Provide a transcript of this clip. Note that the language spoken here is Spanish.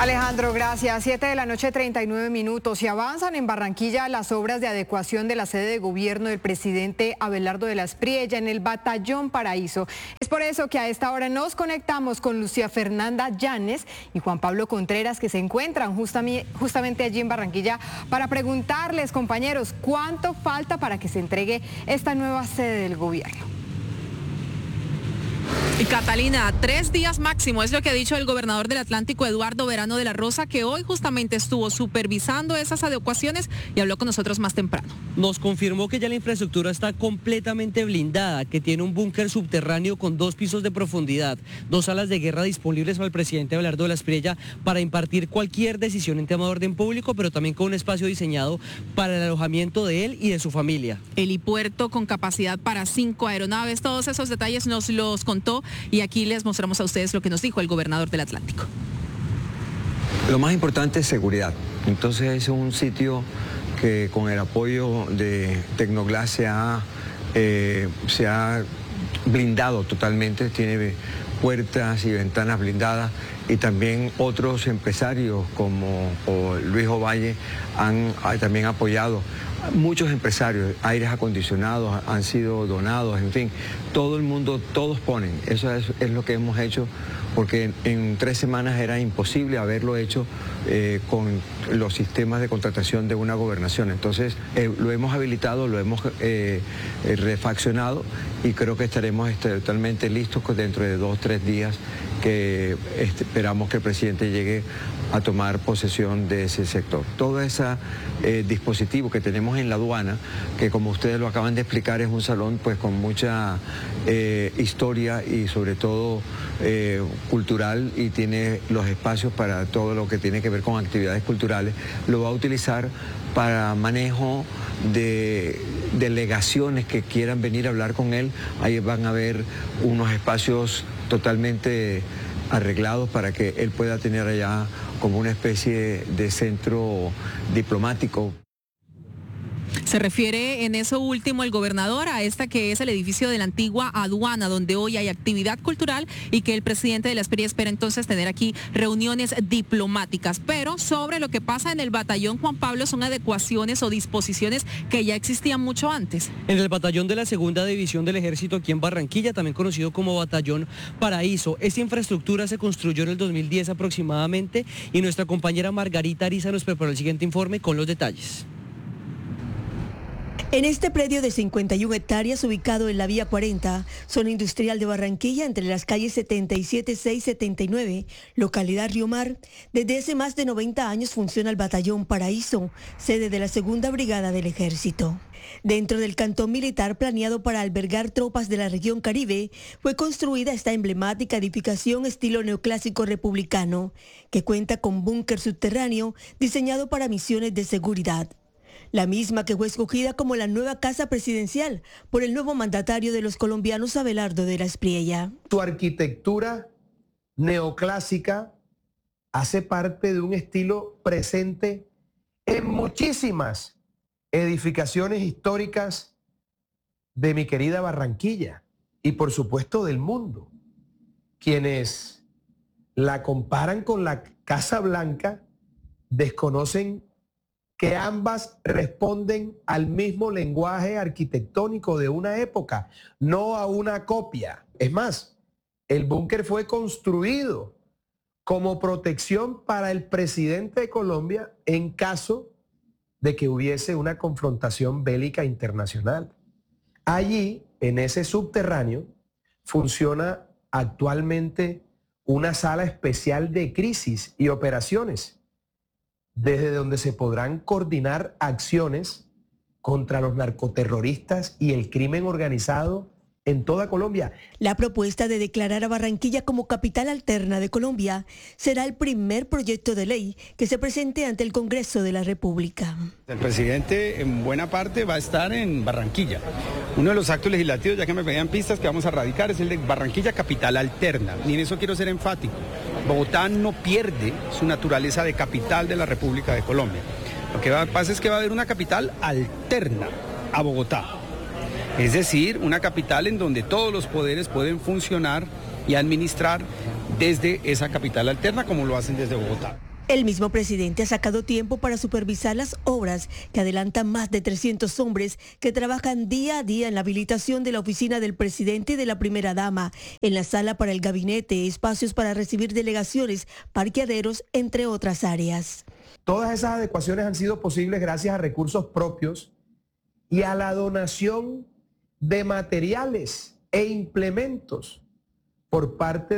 Alejandro, gracias. 7:39 p.m. Se avanzan en Barranquilla las obras de adecuación de la sede de gobierno del presidente Abelardo de la Espriella en el Batallón Paraíso. Es por eso que a esta hora nos conectamos con Lucía Fernanda Llanes y Juan Pablo Contreras, que se encuentran justamente allí en Barranquilla, para preguntarles, compañeros, ¿cuánto falta para que se entregue esta nueva sede del gobierno? Y Catalina, 3 días máximo, es lo que ha dicho el gobernador del Atlántico, Eduardo Verano de la Rosa, que hoy justamente estuvo supervisando esas adecuaciones y habló con nosotros más temprano. Nos confirmó que ya la infraestructura está completamente blindada, que tiene un búnker subterráneo con 2 pisos de profundidad, 2 salas de guerra disponibles para el presidente Abelardo de la Espriella para impartir cualquier decisión en tema de orden público, pero también con un espacio diseñado para el alojamiento de él y de su familia. Helipuerto con capacidad para 5 aeronaves, todos esos detalles nos los contó. Y aquí les mostramos a ustedes lo que nos dijo el gobernador del Atlántico. Lo más importante es seguridad. Entonces es un sitio que con el apoyo de Tecnoglass se ha blindado totalmente, tiene puertas y ventanas blindadas, y también otros empresarios como Luis Ovalle han también apoyado. Muchos empresarios, aires acondicionados han sido donados, en fin, todo el mundo, todos ponen. Eso es lo que hemos hecho, porque en 3 semanas era imposible haberlo hecho con los sistemas de contratación de una gobernación. Entonces lo hemos habilitado, lo hemos refaccionado y creo que estaremos totalmente listos dentro de 2 o 3 días, que esperamos que el presidente llegue a tomar posesión de ese sector. Todo ese dispositivo que tenemos en la aduana, que como ustedes lo acaban de explicar, es un salón pues con mucha historia y sobre todo cultural, y tiene los espacios para todo lo que tiene que ver con actividades culturales. Lo va a utilizar para manejo de delegaciones que quieran venir a hablar con él. Ahí van a haber unos espacios totalmente arreglados para que él pueda tener allá como una especie de centro diplomático. Se refiere en eso último el gobernador a esta que es el edificio de la antigua aduana, donde hoy hay actividad cultural y que el presidente de la Espriella espera entonces tener aquí reuniones diplomáticas. Pero sobre lo que pasa en el batallón, Juan Pablo, son adecuaciones o disposiciones que ya existían mucho antes. En el batallón de la Segunda División del Ejército aquí en Barranquilla, también conocido como Batallón Paraíso, esta infraestructura se construyó en el 2010 aproximadamente, y nuestra compañera Margarita Ariza nos preparó el siguiente informe con los detalles. En este predio de 51 hectáreas ubicado en la Vía 40, zona industrial de Barranquilla, entre las calles 77, 6, 79, localidad Río Mar, desde hace más de 90 años funciona el Batallón Paraíso, sede de la Segunda Brigada del Ejército. Dentro del cantón militar planeado para albergar tropas de la región Caribe, fue construida esta emblemática edificación estilo neoclásico republicano, que cuenta con búnker subterráneo diseñado para misiones de seguridad. La misma que fue escogida como la nueva casa presidencial por el nuevo mandatario de los colombianos, Abelardo de la Espriella. Su arquitectura neoclásica hace parte de un estilo presente en muchísimas edificaciones históricas de mi querida Barranquilla y por supuesto del mundo. Quienes la comparan con la Casa Blanca desconocen que ambas responden al mismo lenguaje arquitectónico de una época, no a una copia. Es más, el búnker fue construido como protección para el presidente de Colombia en caso de que hubiese una confrontación bélica internacional. Allí, en ese subterráneo, funciona actualmente una sala especial de crisis y operaciones, desde donde se podrán coordinar acciones contra los narcoterroristas y el crimen organizado en toda Colombia. La propuesta de declarar a Barranquilla como capital alterna de Colombia será el primer proyecto de ley que se presente ante el Congreso de la República. El presidente en buena parte va a estar en Barranquilla. Uno de los actos legislativos, ya que me pedían pistas, que vamos a radicar es el de Barranquilla capital alterna. Y en eso quiero ser enfático. Bogotá no pierde su naturaleza de capital de la República de Colombia. Lo que pasa es que va a haber una capital alterna a Bogotá. Es decir, una capital en donde todos los poderes pueden funcionar y administrar desde esa capital alterna como lo hacen desde Bogotá. El mismo presidente ha sacado tiempo para supervisar las obras que adelantan más de 300 hombres que trabajan día a día en la habilitación de la oficina del presidente y de la primera dama, en la sala para el gabinete, espacios para recibir delegaciones, parqueaderos, entre otras áreas. Todas esas adecuaciones han sido posibles gracias a recursos propios y a la donación de materiales e implementos por parte